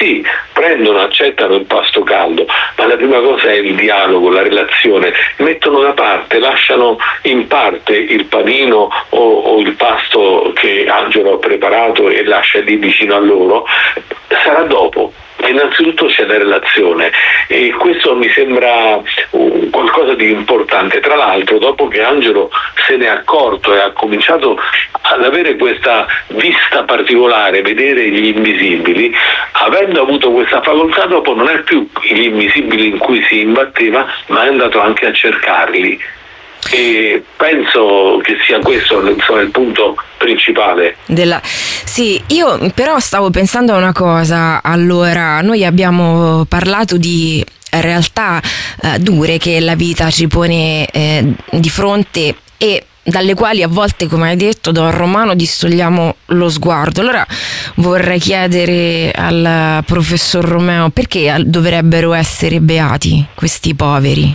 sì, prendono, accettano il pasto caldo, ma la prima cosa è il dialogo, la relazione, mettono da parte, lasciano in parte il panino o il pasto che Angelo ha preparato e lascia lì vicino a loro, sarà dopo. Ma innanzitutto c'è la relazione e questo mi sembra qualcosa di importante. Tra l'altro, dopo che Angelo se ne è accorto e ha cominciato ad avere questa vista particolare, vedere gli invisibili, avendo avuto questa facoltà, dopo non è più gli invisibili in cui si imbatteva, ma è andato anche a cercarli. E penso che sia questo, insomma, il punto principale. Sì, io però stavo pensando a una cosa. Allora, noi abbiamo parlato di realtà dure che la vita ci pone di fronte e dalle quali a volte, come hai detto, Don Romano, distogliamo lo sguardo. Allora vorrei chiedere al professor Romeo perché dovrebbero essere beati questi poveri?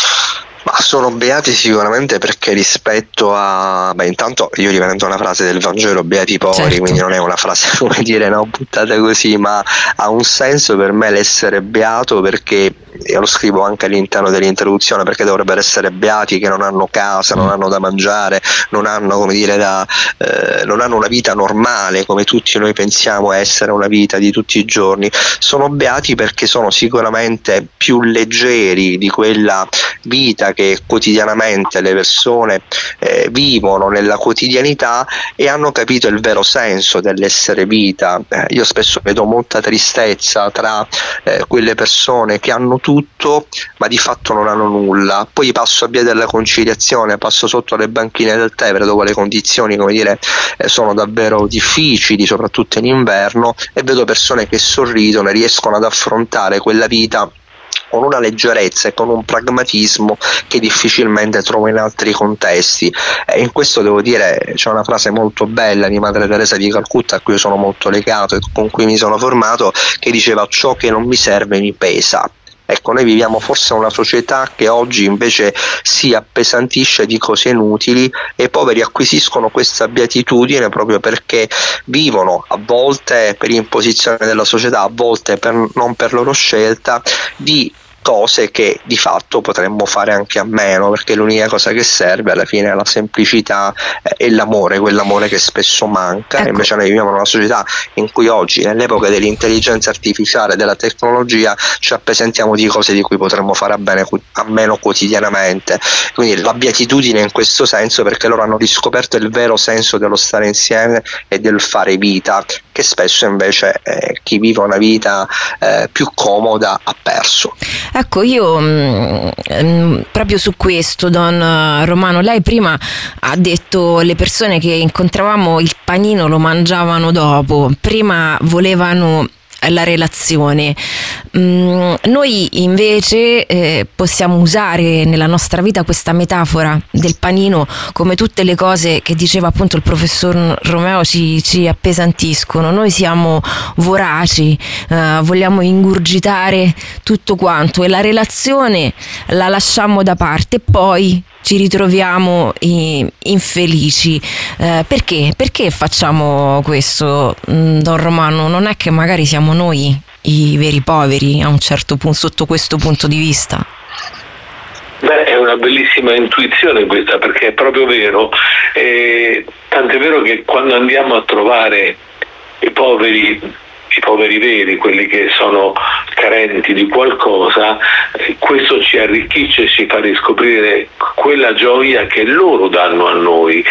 Ma sono beati sicuramente perché rispetto a... intanto io riprendo una frase del Vangelo, beati i poveri, certo. Quindi non è una frase, come dire, no, buttata così, ma ha un senso per me l'essere beato, perché io lo scrivo anche all'interno dell'introduzione, perché dovrebbero essere beati che non hanno casa, non hanno da mangiare, non hanno, come dire, non hanno una vita normale come tutti noi pensiamo essere una vita di tutti i giorni. Sono beati perché sono sicuramente più leggeri di quella vita che quotidianamente le persone vivono nella quotidianità e hanno capito il vero senso dell'essere vita. Io spesso vedo molta tristezza tra quelle persone che hanno tutto ma di fatto non hanno nulla. Poi passo a via della Conciliazione, passo sotto le banchine del Tevere dove le condizioni, come dire, sono davvero difficili, soprattutto in inverno, e vedo persone che sorridono e riescono ad affrontare quella vita con una leggerezza e con un pragmatismo che difficilmente trovo in altri contesti. E in questo devo dire c'è una frase molto bella di Madre Teresa di Calcutta a cui io sono molto legato e con cui mi sono formato, che diceva: ciò che non mi serve mi pesa. Ecco, noi viviamo forse una società che oggi invece si appesantisce di cose inutili e i poveri acquisiscono questa beatitudine proprio perché vivono, a volte per imposizione della società, a volte non per loro scelta, di cose che di fatto potremmo fare anche a meno, perché l'unica cosa che serve alla fine è la semplicità e l'amore, quell'amore che spesso manca. Ecco. Invece noi viviamo in una società in cui oggi, nell'epoca dell'intelligenza artificiale, della tecnologia, ci appesentiamo di cose di cui potremmo fare a meno quotidianamente. Quindi la beatitudine in questo senso, perché loro hanno riscoperto il vero senso dello stare insieme e del fare vita, che spesso invece chi vive una vita più comoda ha perso. Ecco, io proprio su questo, Don Romano, lei prima ha detto le persone che incontravamo il panino lo mangiavano dopo, prima volevano la relazione. Noi invece possiamo usare nella nostra vita questa metafora del panino, come tutte le cose che diceva appunto il professor Romeo ci appesantiscono. Noi siamo voraci, vogliamo ingurgitare tutto quanto e la relazione la lasciamo da parte e poi ci ritroviamo infelici. Perché facciamo questo, Don Romano? Non è che magari siamo noi i veri poveri a un certo punto, sotto questo punto di vista? Beh, è una bellissima intuizione questa, perché è proprio vero, tant'è vero che quando andiamo a trovare i poveri veri, quelli che sono carenti di qualcosa, questo ci arricchisce e ci fa riscoprire quella gioia che loro danno a noi.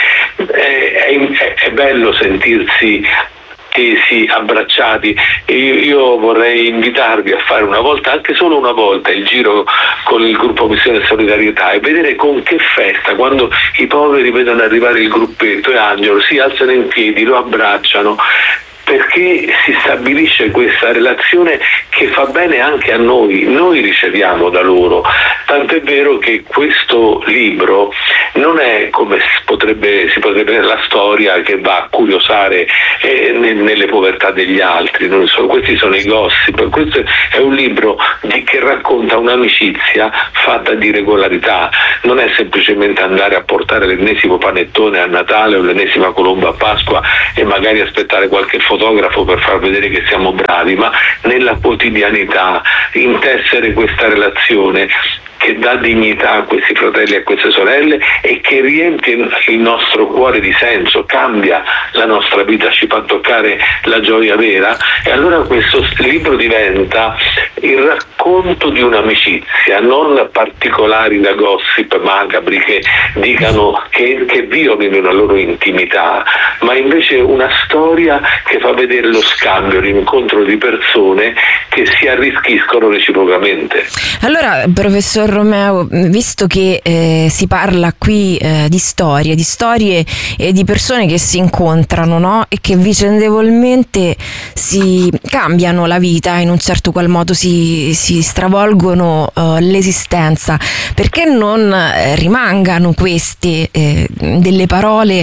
È bello sentirsi tesi, abbracciati, e io vorrei invitarvi a fare una volta, anche solo una volta, il giro con il gruppo Missione e Solidarietà e vedere con che festa, quando i poveri vedono arrivare il gruppetto e Angelo si alzano in piedi, lo abbracciano, perché si stabilisce questa relazione che fa bene anche a noi riceviamo da loro. Tant'è vero che questo libro non è come si potrebbe vedere la storia che va a curiosare nelle povertà degli altri, questi sono i gossip, questo è un libro che racconta un'amicizia fatta di regolarità, non è semplicemente andare a portare l'ennesimo panettone a Natale o l'ennesima colomba a Pasqua e magari aspettare qualche foto fotografo per far vedere che siamo bravi, ma nella quotidianità, intessere questa relazione che dà dignità a questi fratelli e a queste sorelle e che riempie il nostro cuore di senso, cambia la nostra vita, ci fa toccare la gioia vera. E allora questo libro diventa il racconto di un'amicizia, non particolari da gossip macabri che dicano che violino la loro intimità, ma invece una storia che fa vedere lo scambio, l'incontro di persone che si arricchiscono reciprocamente. Allora, professor Romeo, visto che si parla qui di storie e di persone che si incontrano, no? E che vicendevolmente si cambiano la vita, in un certo qual modo si stravolgono l'esistenza, perché non rimangano queste delle parole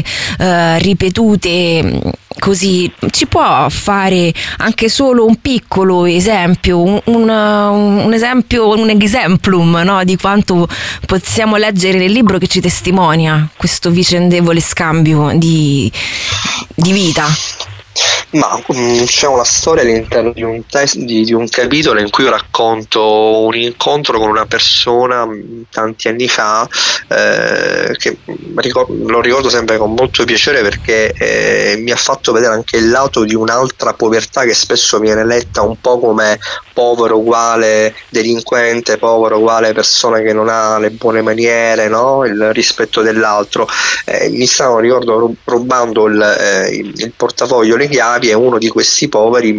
ripetute così? Ci può fare anche solo un piccolo esempio, un esempio, un exemplum, no? Di quanto possiamo leggere nel libro che ci testimonia questo vicendevole scambio di vita? Ma c'è una storia all'interno di un capitolo in cui io racconto un incontro con una persona tanti anni fa, che lo ricordo sempre con molto piacere, perché mi ha fatto vedere anche il lato di un'altra povertà che spesso viene letta un po' come povero uguale delinquente, povero uguale persona che non ha le buone maniere, no? Il rispetto dell'altro. Mi stavano, ricordo, rubando il portafoglio, le chiavi, e uno di questi poveri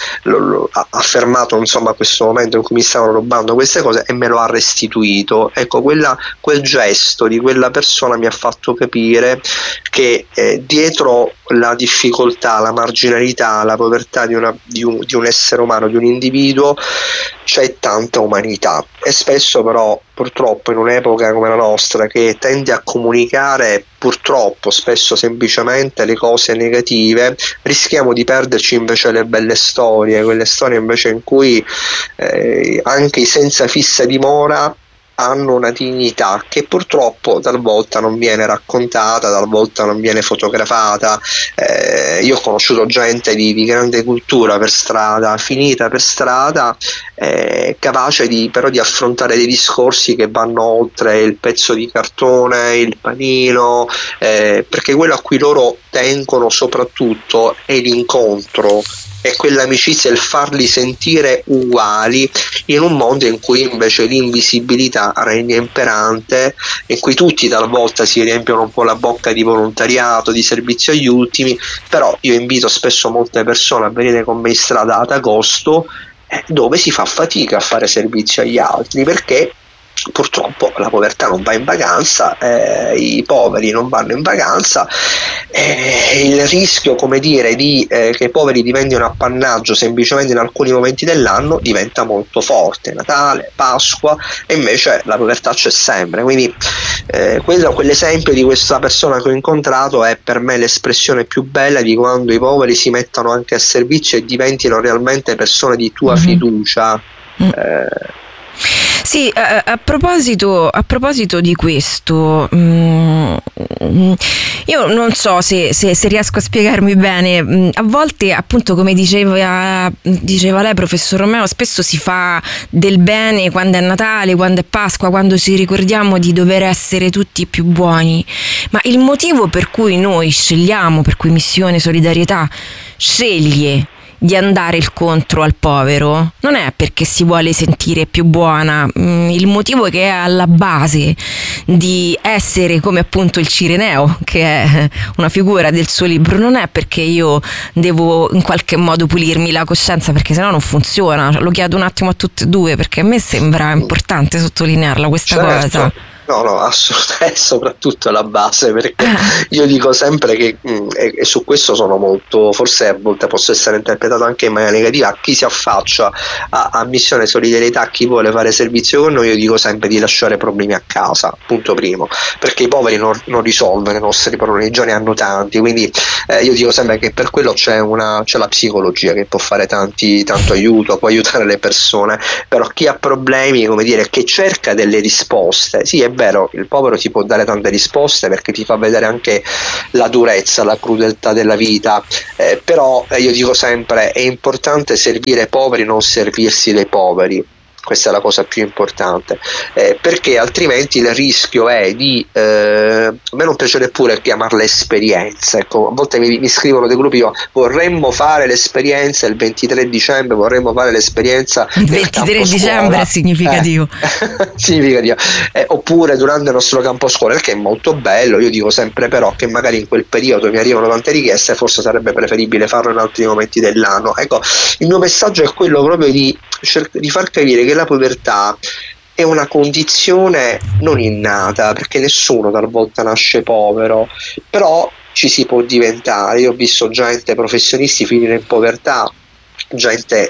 ha fermato, insomma, questo momento in cui mi stavano rubando queste cose e me lo ha restituito. Ecco, quel gesto di quella persona mi ha fatto capire che dietro la difficoltà, la marginalità, la povertà di un essere umano, di un individuo, c'è tanta umanità. E spesso però, purtroppo, in un'epoca come la nostra, che tende a comunicare purtroppo spesso semplicemente le cose negative, rischiamo di perderci invece le belle storie, quelle storie invece in cui anche i senza fissa dimora hanno una dignità che purtroppo talvolta non viene raccontata, talvolta non viene fotografata. Io ho conosciuto gente di grande cultura per strada, finita per strada, capace però di affrontare dei discorsi che vanno oltre il pezzo di cartone, il panino, perché quello a cui loro tengono soprattutto è l'incontro, è quell'amicizia, il farli sentire uguali in un mondo in cui invece l'invisibilità regna imperante, in cui tutti talvolta si riempiono un po' la bocca di volontariato, di servizio agli ultimi. Però io invito spesso molte persone a venire con me in strada ad agosto, dove si fa fatica a fare servizio agli altri, perché purtroppo la povertà non va in vacanza, i poveri non vanno in vacanza, il rischio, come dire, che i poveri diventino appannaggio semplicemente in alcuni momenti dell'anno diventa molto forte, Natale, Pasqua, e invece la povertà c'è sempre. Quindi quell'esempio di questa persona che ho incontrato è per me l'espressione più bella di quando i poveri si mettano anche a servizio e diventino realmente persone di tua fiducia. Sì, a proposito di questo, io non so se riesco a spiegarmi bene. A volte, appunto, come diceva lei, professor Romeo, spesso si fa del bene quando è Natale, quando è Pasqua, quando ci ricordiamo di dover essere tutti più buoni. Ma il motivo per cui noi scegliamo, per cui Missione Solidarietà sceglie di andare incontro al povero, non è perché si vuole sentire più buona. Il motivo che è alla base di essere come appunto il Cireneo, che è una figura del suo libro, non è perché io devo in qualche modo pulirmi la coscienza, perché sennò non funziona. Lo chiedo un attimo a tutte e due, perché a me sembra importante sottolinearla questa cosa. No, assolutamente, soprattutto la base, perché io dico sempre che, e su questo sono molto, forse a volte posso essere interpretato anche in maniera negativa, a chi si affaccia a Missione Solidarietà, a chi vuole fare servizio con noi, io dico sempre di lasciare problemi a casa, punto primo, perché i poveri non risolvono i nostri problemi, già ne hanno tanti, quindi io dico sempre che per quello c'è la psicologia che può fare tanto aiuto, può aiutare le persone. Però chi ha problemi, come dire, che cerca delle risposte, sì, è vero, il povero ti può dare tante risposte perché ti fa vedere anche la durezza, la crudeltà della vita, però io dico sempre è importante servire i poveri, non servirsi dei poveri. Questa è la cosa più importante, perché altrimenti il rischio è di a me non piace neppure chiamarle esperienze, ecco, a volte mi scrivono dei gruppi, vorremmo fare l'esperienza il 23 dicembre, vorremmo fare l'esperienza il 23 dicembre è significativo, significativo. Oppure durante il nostro campo scuola, che è molto bello. Io dico sempre però che magari in quel periodo mi arrivano tante richieste, forse sarebbe preferibile farlo in altri momenti dell'anno. Ecco, il mio messaggio è quello proprio di far capire che la povertà è una condizione non innata, perché nessuno talvolta nasce povero, però ci si può diventare. Io ho visto gente, professionisti finire in povertà, gente,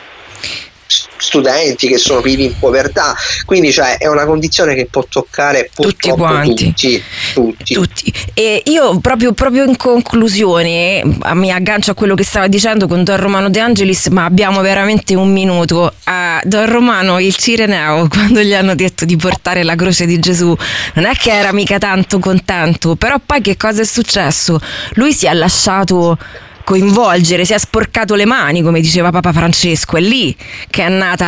studenti che sono vivi in povertà, quindi cioè è una condizione che può toccare tutti quanti, tutti. E io proprio in conclusione mi aggancio a quello che stava dicendo con Don Romano De Angelis, ma abbiamo veramente un minuto. A Don Romano, il Cireneo, quando gli hanno detto di portare la croce di Gesù, non è che era mica tanto contento, però poi che cosa è successo? Lui si è lasciato coinvolgere, si è sporcato le mani, come diceva Papa Francesco. È lì che è nata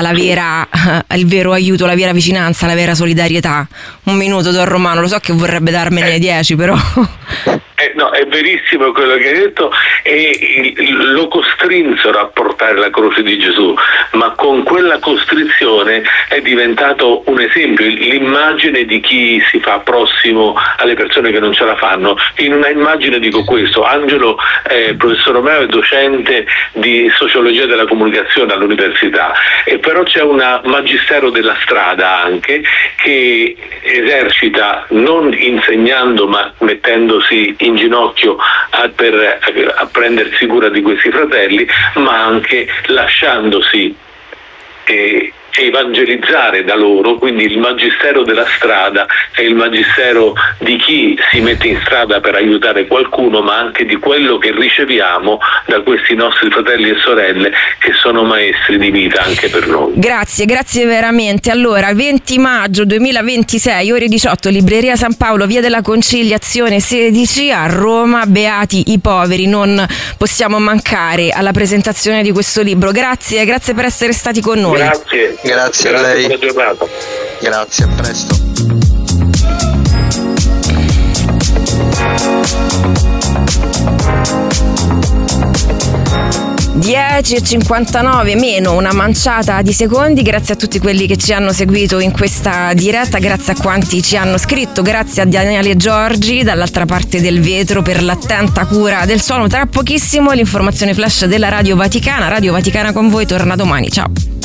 il vero aiuto, la vera vicinanza, la vera solidarietà. Un minuto, Don Romano, lo so che vorrebbe darmene 10, però no, è verissimo quello che hai detto, e lo costrinsero a portare la croce di Gesù, ma con quella costrizione è diventato un esempio, l'immagine di chi si fa prossimo alle persone che non ce la fanno. In una immagine dico questo: Angelo, professor Romeo, è docente di sociologia della comunicazione all'università, e però c'è un magistero della strada anche, che esercita non insegnando ma mettendosi in ginocchio a prendersi cura di questi fratelli, ma anche lasciandosi evangelizzare da loro. Quindi il magistero della strada è il magistero di chi si mette in strada per aiutare qualcuno, ma anche di quello che riceviamo da questi nostri fratelli e sorelle che sono maestri di vita anche per noi. Grazie veramente. Allora, 20 maggio 2026, ore 18, Libreria San Paolo, Via della Conciliazione 16 a Roma. Beati i poveri, non possiamo mancare alla presentazione di questo libro. Grazie per essere stati con noi. Grazie a lei. Buona giornata. Grazie, a presto. e 59 meno una manciata di secondi. Grazie a tutti quelli che ci hanno seguito in questa diretta, grazie a quanti ci hanno scritto, grazie a Daniele Giorgi dall'altra parte del vetro per l'attenta cura del suono. Tra pochissimo l'informazione flash della Radio Vaticana con voi torna domani, ciao.